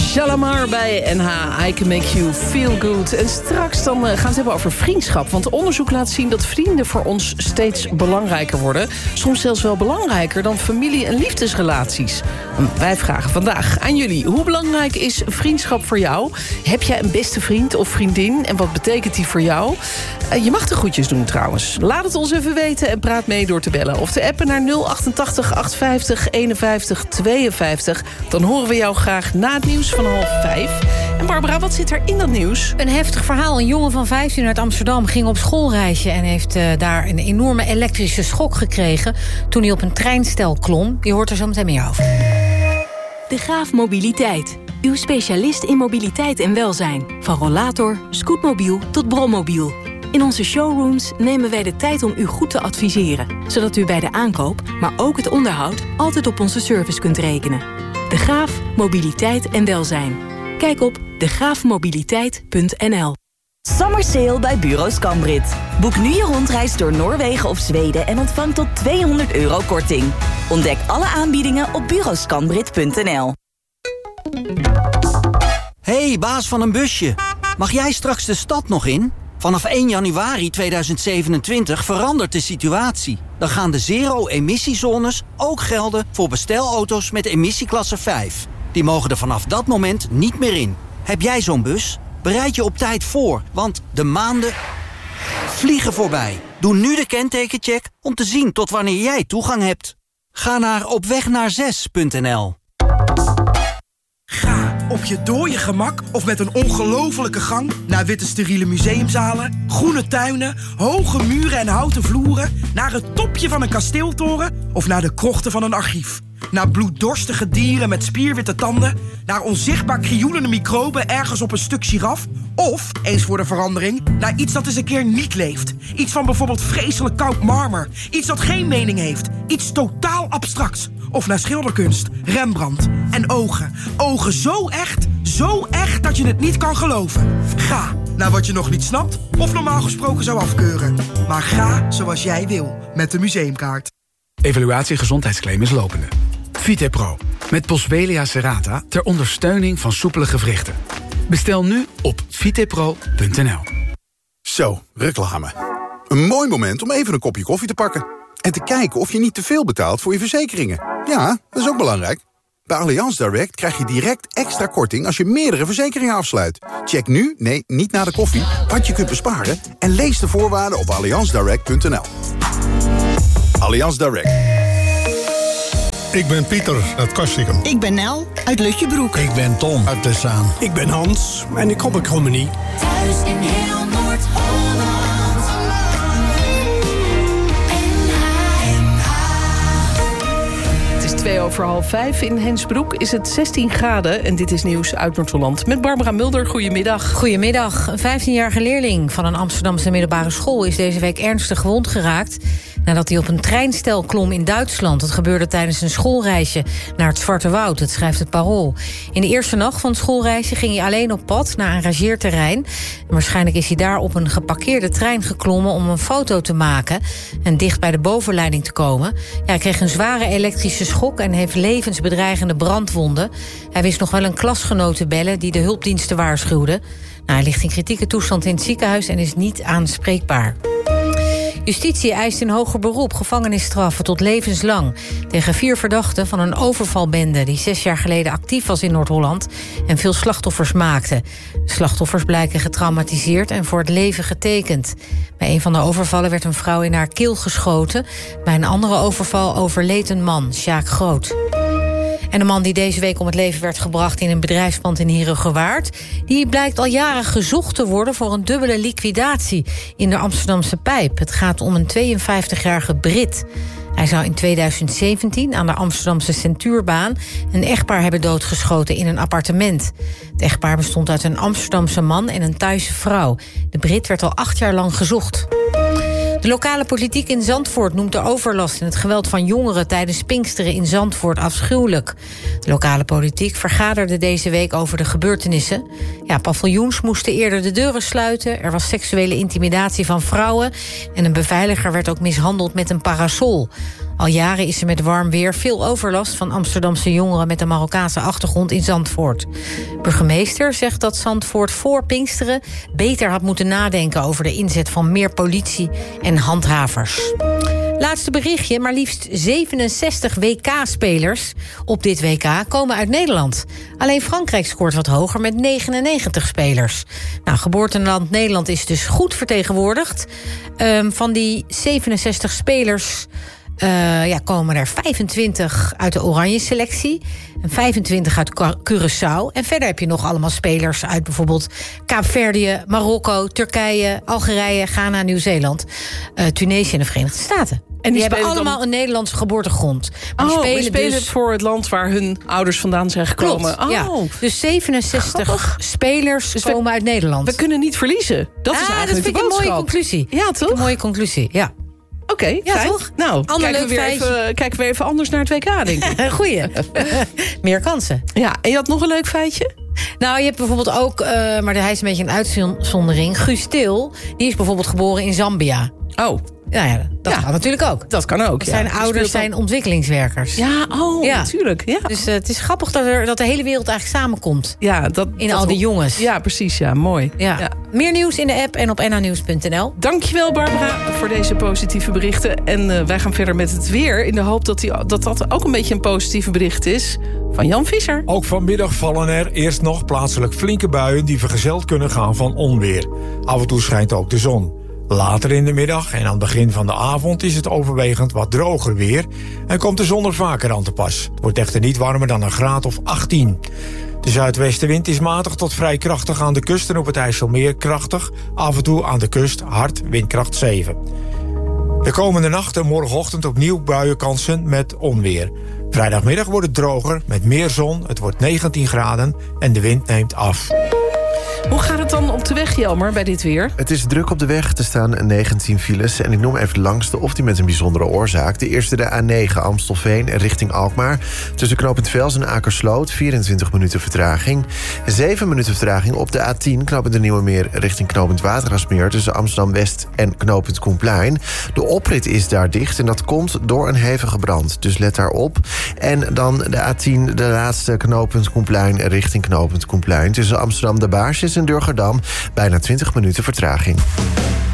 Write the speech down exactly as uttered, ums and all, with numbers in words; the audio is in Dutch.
Shalamar bij N H, I Can Make You Feel Good. En straks dan gaan we het hebben over vriendschap. Want onderzoek laat zien dat vrienden voor ons steeds belangrijker worden. Soms zelfs wel belangrijker dan familie- en liefdesrelaties. Wij vragen vandaag aan jullie: hoe belangrijk is vriendschap voor jou? Heb jij een beste vriend of vriendin? En wat betekent die voor jou? Uh, je mag de groetjes doen trouwens. Laat het ons even weten en praat mee door te bellen. Of te appen naar nul achtentachtig achtenvijftig eenenvijftig tweeënvijftig. Dan horen we jou graag na het nieuws van half vijf. En Barbara, wat zit er in dat nieuws? Een heftig verhaal. Een jongen van vijftien uit Amsterdam ging op schoolreisje en heeft uh, daar een enorme elektrische schok gekregen toen hij op een treinstel klom. Je hoort er zo meteen meer over. De Graaf Mobiliteit. Uw specialist in mobiliteit en welzijn. Van rollator, scootmobiel tot brommobiel. In onze showrooms nemen wij de tijd om u goed te adviseren, zodat u bij de aankoop, maar ook het onderhoud, altijd op onze service kunt rekenen. De Graaf Mobiliteit en welzijn. Kijk op de graaf mobiliteit punt n l. Summer Sale bij Bureau Scambrit. Boek nu je rondreis door Noorwegen of Zweden en ontvang tot tweehonderd euro korting. Ontdek alle aanbiedingen op bureau scambrit punt n l. Hey, baas van een busje. Mag jij straks de stad nog in? Vanaf één januari tweeduizend zevenentwintig verandert de situatie. Dan gaan de zero-emissiezones ook gelden voor bestelauto's met emissieklasse vijf. Die mogen er vanaf dat moment niet meer in. Heb jij zo'n bus? Bereid je op tijd voor, want de maanden vliegen voorbij. Doe nu de kentekencheck om te zien tot wanneer jij toegang hebt. Ga naar opwegnaar6 punt n l. Ga op je dode gemak of met een ongelofelijke gang naar witte steriele museumzalen, groene tuinen, hoge muren en houten vloeren, naar het topje van een kasteeltoren of naar de krochten van een archief. Naar bloeddorstige dieren met spierwitte tanden, naar onzichtbaar krioelende microben ergens op een stuk giraf, of, eens voor de verandering, naar iets dat eens een keer niet leeft. Iets van bijvoorbeeld vreselijk koud marmer, iets dat geen mening heeft, iets totaal abstracts. Of naar schilderkunst, Rembrandt en ogen. Ogen zo echt, zo echt dat je het niet kan geloven. Ga naar wat je nog niet snapt of normaal gesproken zou afkeuren. Maar ga zoals jij wil met de museumkaart. Evaluatie gezondheidsclaim is lopende. Vitepro, met Boswellia serrata ter ondersteuning van soepele gewrichten. Bestel nu op vitepro punt n l. Zo, reclame. Een mooi moment om even een kopje koffie te pakken. En te kijken of je niet te veel betaalt voor je verzekeringen. Ja, dat is ook belangrijk. Bij Allianz Direct krijg je direct extra korting als je meerdere verzekeringen afsluit. Check nu, nee, niet na de koffie, wat je kunt besparen en lees de voorwaarden op allianz direct punt n l. Allianz Direct. Ik ben Pieter uit Kastrikum. Ik ben Nel uit Lutjebroek. Ik ben Tom uit Tessaan. Ik ben Hans en ik kom uit Krommenie. Thuis in heel Noord-Holland. Twee over half vijf. In Hensbroek is het zestien graden. En dit is nieuws uit Noord-Holland. Met Barbara Mulder, goedemiddag. Goedemiddag. Een vijftienjarige leerling van een Amsterdamse middelbare school is deze week ernstig gewond geraakt nadat hij op een treinstel klom in Duitsland. Het gebeurde tijdens een schoolreisje naar het Zwarte Woud, dat schrijft het Parool. In de eerste nacht van het schoolreisje ging hij alleen op pad naar een rangeerterrein. En waarschijnlijk is hij daar op een geparkeerde trein geklommen om een foto te maken en dicht bij de bovenleiding te komen. Ja, hij kreeg een zware elektrische schok en heeft levensbedreigende brandwonden. Hij wist nog wel een klasgenoot te bellen die de hulpdiensten waarschuwde. Nou, hij ligt in kritieke toestand in het ziekenhuis en is niet aanspreekbaar. Justitie eist in hoger beroep gevangenisstraffen tot levenslang tegen vier verdachten van een overvalbende die zes jaar geleden actief was in Noord-Holland en veel slachtoffers maakte. De slachtoffers blijken getraumatiseerd en voor het leven getekend. Bij een van de overvallen werd een vrouw in haar keel geschoten. Bij een andere overval overleed een man, Sjaak Groot. En de man die deze week om het leven werd gebracht in een bedrijfspand in Herengewaard, die blijkt al jaren gezocht te worden voor een dubbele liquidatie in de Amsterdamse Pijp. Het gaat om een tweeënvijftigjarige Brit. Hij zou in tweeduizend zeventien aan de Amsterdamse Centuurbaan een echtpaar hebben doodgeschoten in een appartement. Het echtpaar bestond uit een Amsterdamse man en een Thaise vrouw. De Brit werd al acht jaar lang gezocht. De lokale politiek in Zandvoort noemt de overlast en het geweld van jongeren tijdens Pinksteren in Zandvoort afschuwelijk. De lokale politiek vergaderde deze week over de gebeurtenissen. Ja, paviljoens moesten eerder de deuren sluiten. Er was seksuele intimidatie van vrouwen en een beveiliger werd ook mishandeld met een parasol. Al jaren is er met warm weer veel overlast van Amsterdamse jongeren met een Marokkaanse achtergrond in Zandvoort. Burgemeester zegt dat Zandvoort voor Pinksteren beter had moeten nadenken over de inzet van meer politie en handhavers. Laatste berichtje, maar liefst zevenenzestig W K-spelers op dit W K komen uit Nederland. Alleen Frankrijk scoort wat hoger met negenennegentig spelers. Nou, geboorteland Nederland is dus goed vertegenwoordigd. Um, van die zevenenzestig spelers uh, ja, komen er vijfentwintig uit de oranje selectie en vijfentwintig uit Curaçao. En verder heb je nog allemaal spelers uit bijvoorbeeld Kaapverdië, Marokko, Turkije, Algerije, Ghana, Nieuw-Zeeland, uh, Tunesië en de Verenigde Staten. En die, die hebben allemaal dan een Nederlandse geboortegrond. Maar oh, die spelen, die spelen dus het voor het land waar hun ouders vandaan zijn gekomen. Klopt, ja. Oh. Dus zevenenzestig Grappig. spelers dus komen we, uit Nederland. We kunnen niet verliezen. Dat ah, is eigenlijk dat vind de ik een mooie conclusie. Ja, toch? Een mooie conclusie, ja. Oké, okay, ja, fijn. toch? Nou, Ander kijken we, weer even, kijken we weer even anders naar het W K, denk ik. Goeie. Meer kansen. Ja, en je had nog een leuk feitje? Nou, je hebt bijvoorbeeld ook, uh, maar hij is een beetje een uitzondering, Guus Til, die is bijvoorbeeld geboren in Zambia. Oh. Nou ja, dat ja, kan natuurlijk ook. Dat kan ook, Zijn ja. ouders zijn ontwikkelingswerkers. Ja, oh, ja. natuurlijk. Ja. Dus uh, het is grappig dat, er, dat de hele wereld eigenlijk samenkomt. Ja, dat, in dat al die jongens. Ja, precies. Ja, mooi. Ja. Ja. Meer nieuws in de app en op n h nieuws punt n l. Dankjewel, Barbara, voor deze positieve berichten. En uh, wij gaan verder met het weer, in de hoop dat, die, dat dat ook een beetje een positieve bericht is. Van Jan Visser. Ook vanmiddag vallen er eerst nog plaatselijk flinke buien die vergezeld kunnen gaan van onweer. Af en toe schijnt ook de zon. Later in de middag en aan het begin van de avond is het overwegend wat droger weer en komt de zon er vaker aan te pas. Het wordt echter niet warmer dan een graad of achttien. De zuidwestenwind is matig tot vrij krachtig aan de kust en op het IJsselmeer krachtig. Af en toe aan de kust hard, windkracht zeven. De komende nacht en morgenochtend opnieuw buienkansen met onweer. Vrijdagmiddag wordt het droger met meer zon, het wordt negentien graden en de wind neemt af. Hoe gaat het dan op de weg, Jelmer, bij dit weer? Het is druk op de weg. Er staan negentien files. En ik noem even de langste of die met een bijzondere oorzaak. De eerste de A negen Amstelveen richting Alkmaar. Tussen knooppunt Vels en Akersloot. vierentwintig minuten vertraging. zeven minuten vertraging op de A tien. Knooppunt de Nieuwe Meer richting knooppunt Watergasmeer. Tussen Amsterdam-West en knooppunt Koenplein. De oprit is daar dicht. En dat komt door een hevige brand. Dus let daarop. En dan de A tien, de laatste knooppunt Koenplein richting knooppunt Koenplein. Tussen Amsterdam de Baarsjes en Durgerdam bijna twintig minuten vertraging.